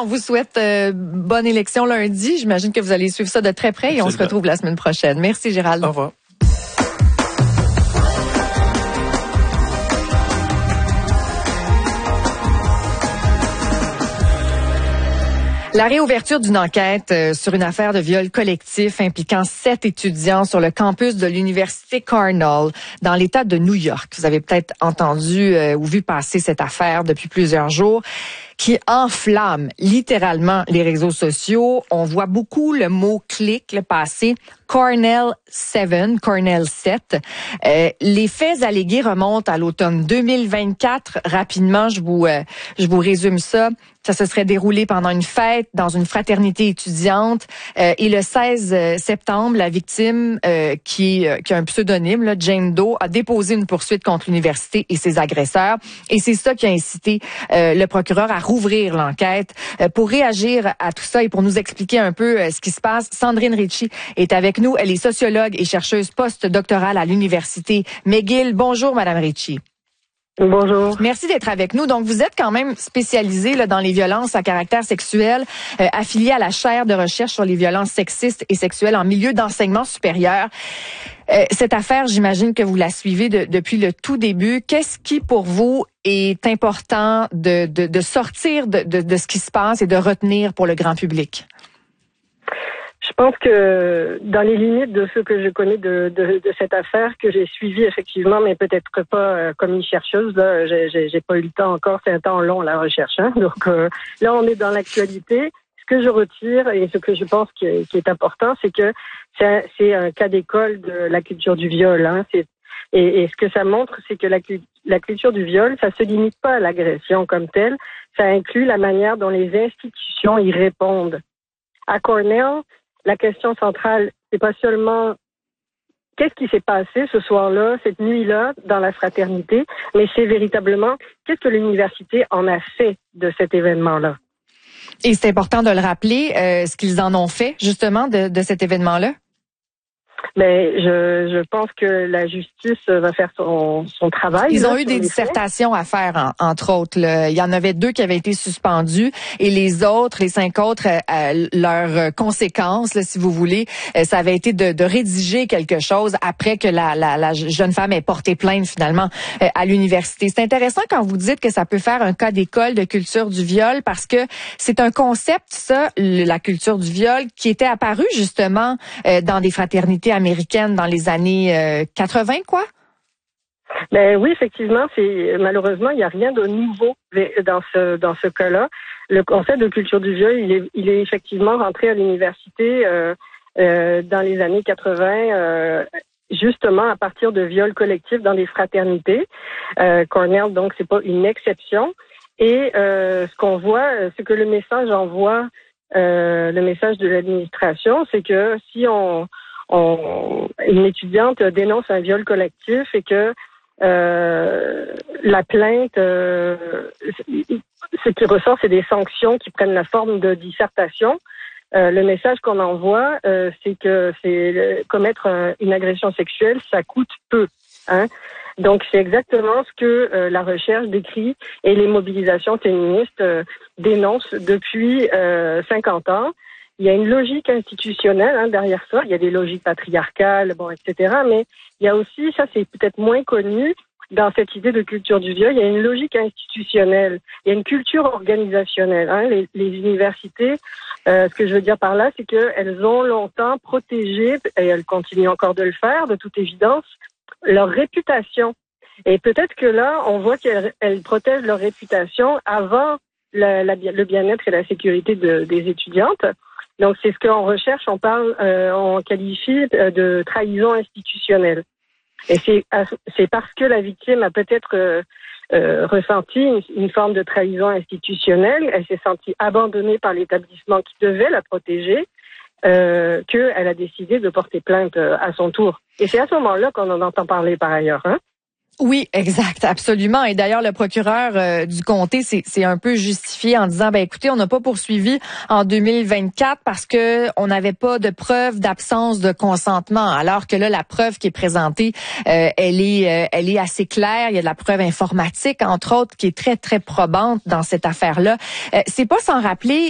on vous souhaite bonne élection lundi. J'imagine que vous allez suivre ça de très près et on se retrouve la semaine prochaine. Merci Gérald. Au revoir. La réouverture d'une enquête sur une affaire de viol collectif impliquant 7 étudiants sur le campus de l'université Cornell dans l'État de New York. Vous avez peut-être entendu ou vu passer cette affaire depuis plusieurs jours qui enflamme littéralement les réseaux sociaux. On voit beaucoup le mot clic passer. Cornell 7. Les faits allégués remontent à l'automne 2024. Rapidement, je vous résume ça. Ça se serait déroulé pendant une fête dans une fraternité étudiante. Et le 16 septembre, la victime, qui a un pseudonyme, là, Jane Doe, a déposé une poursuite contre l'université et ses agresseurs. Et c'est ça qui a incité le procureur à rouvrir l'enquête. Pour réagir à tout ça et pour nous expliquer un peu ce qui se passe, Sandrine Ritchie est avec nous. Elle est sociologue et chercheuse postdoctorale à l'université McGill. Bonjour, Madame Ritchie. Bonjour. Merci d'être avec nous. Donc, vous êtes quand même spécialisée là, dans les violences à caractère sexuel, affiliée à la chaire de recherche sur les violences sexistes et sexuelles en milieu d'enseignement supérieur. Cette affaire, j'imagine que vous la suivez depuis le tout début. Qu'est-ce qui, pour vous, est important de sortir de ce qui se passe et de retenir pour le grand public? Je pense que dans les limites de ce que je connais de cette affaire que j'ai suivie effectivement, mais peut-être pas comme une chercheuse, là, j'ai pas eu le temps encore, c'est un temps long la recherche, hein. Donc là on est dans l'actualité. Ce que je retire et ce que je pense qui est important, c'est que c'est un cas d'école de la culture du viol, hein. Et ce que ça montre, c'est que la culture du viol, ça se limite pas à l'agression comme telle, ça inclut la manière dont les institutions y répondent. À Cornell, la question centrale, c'est pas seulement qu'est-ce qui s'est passé ce soir-là, cette nuit-là, dans la fraternité, mais c'est véritablement qu'est-ce que l'université en a fait de cet événement-là. Et c'est important de le rappeler, ce qu'ils en ont fait, justement, de cet événement-là? Mais je pense que la justice va faire son travail. Ils ont eu des dissertations à faire, entre autres. Là. Il y en avait 2 qui avaient été suspendues et les 5 autres, leurs conséquences, là, si vous voulez, ça avait été de rédiger quelque chose après que la jeune femme ait porté plainte finalement à l'université. C'est intéressant quand vous dites que ça peut faire un cas d'école de culture du viol parce que c'est un concept, ça, la culture du viol, qui était apparu justement dans des fraternités américaine dans les années 80, quoi? Ben oui, effectivement, malheureusement, il n'y a rien de nouveau dans ce cas-là. Le concept de culture du viol, il est effectivement rentré à l'université dans les années 80, justement à partir de viols collectifs dans des fraternités. Cornell, donc, c'est pas une exception. Et ce qu'on voit, ce que le message envoie, le message de l'administration, c'est que si une étudiante dénonce un viol collectif et que la plainte, ce qui ressort, c'est des sanctions qui prennent la forme de dissertation. Le message qu'on envoie, c'est que commettre une agression sexuelle, ça coûte peu. Hein? Donc, c'est exactement ce que la recherche décrit et les mobilisations féministes dénoncent depuis 50 ans. Il y a une logique institutionnelle derrière ça. Il y a des logiques patriarcales, etc. Mais il y a aussi, ça c'est peut-être moins connu, dans cette idée de culture du viol, il y a une logique institutionnelle. Il y a une culture organisationnelle. Hein. Les universités, ce que je veux dire par là, c'est qu'elles ont longtemps protégé, et elles continuent encore de le faire, de toute évidence, leur réputation. Et peut-être que là, on voit qu'elles protègent leur réputation avant le bien-être et la sécurité des étudiantes. Donc, c'est ce qu'on recherche, on qualifie de trahison institutionnelle. Et c'est parce que la victime a peut-être ressenti une forme de trahison institutionnelle, elle s'est sentie abandonnée par l'établissement qui devait la protéger, qu'elle a décidé de porter plainte à son tour. Et c'est à ce moment-là qu'on en entend parler par ailleurs, hein? Oui, exact, absolument. Et d'ailleurs, le procureur du comté c'est un peu justifié en disant, écoutez, on n'a pas poursuivi en 2024 parce que on n'avait pas de preuve d'absence de consentement. Alors que là, la preuve qui est présentée, elle est assez claire. Il y a de la preuve informatique, entre autres, qui est très, très probante dans cette affaire-là. C'est pas sans rappeler